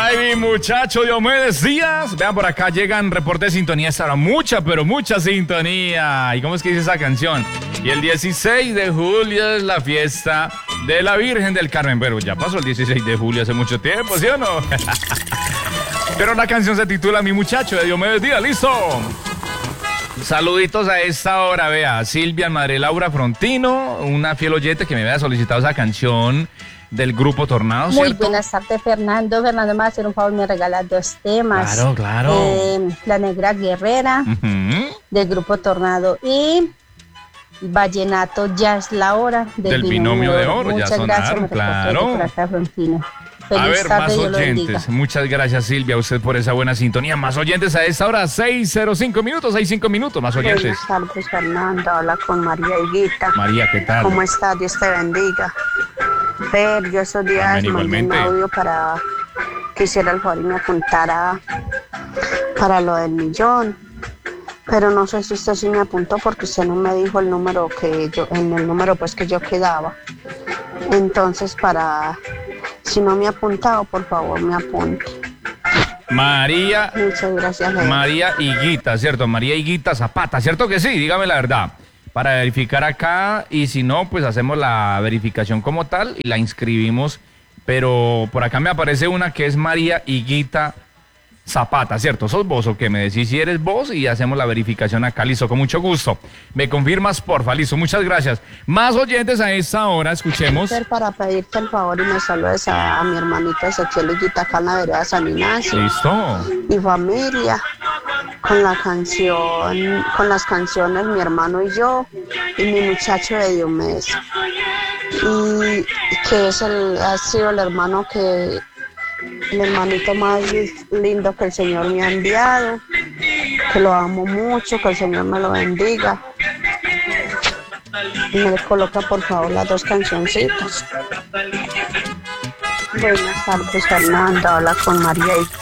Ay, mi muchacho Diomedes Díaz. Vean, por acá llegan reportes de sintonía. Esta hora mucha, pero mucha sintonía. ¿Y cómo es que dice esa canción? Y el 16 de julio es la fiesta de la Virgen del Carmen. Pero ya pasó el 16 de julio hace mucho tiempo, ¿sí o no? Pero la canción se titula Mi muchacho de Diomedes Díaz. ¡Listo! Saluditos a esta hora, vea, Silvia, Madre Laura Frontino, una fiel oyente que me había solicitado esa canción del grupo Tornado, ¿cierto? Muy buenas tardes, Fernando. Fernando, me va a hacer un favor, me regala 2 temas. Claro, claro. La Negra Guerrera, del grupo Tornado, y Vallenato Ya es la hora, del Binomio de Oro. Muchas ya sonaron, gracias, claro. Por acá, Frontino. A ver, tarde, más oyentes. Muchas gracias, Silvia, a usted por esa buena sintonía. Más oyentes a esta hora, 6:05 minutos, 6:05 minutos, más oyentes. Buenas tardes, Fernando. Habla con María Higuita. María, ¿qué tal? ¿Cómo estás? Dios te bendiga. Fer, yo esos días mandé un audio para que hiciera el favor y me apuntara para lo del millón. Pero no sé si usted sí me apuntó porque usted no me dijo el número pues que yo quedaba. Entonces, si no me ha apuntado, por favor, me apunte. María. Muchas gracias. María Higuita, ¿cierto? María Higuita Zapata, ¿cierto que sí? Dígame la verdad. Para verificar acá, y si no, pues hacemos la verificación como tal y la inscribimos. Pero por acá me aparece una que es María Higuita Zapata, ¿cierto? ¿Sos vos o qué? Me decís si eres vos y hacemos la verificación acá. Listo, con mucho gusto. Me confirmas, porfa, listo, muchas gracias. Más oyentes a esta hora, escuchemos. Para pedirte el favor y me saludes a mi hermanito Ezequiel Higuita acá en la vereda San Ignacio. Listo. Mi familia, con las canciones Mi hermano y yo, y mi muchacho de Diomedes. Y que ha sido el hermanito más lindo que el Señor me ha enviado, que lo amo mucho, que el Señor me lo bendiga. Y me coloca por favor las 2 cancioncitas. Buenas tardes, Fernando. Habla con María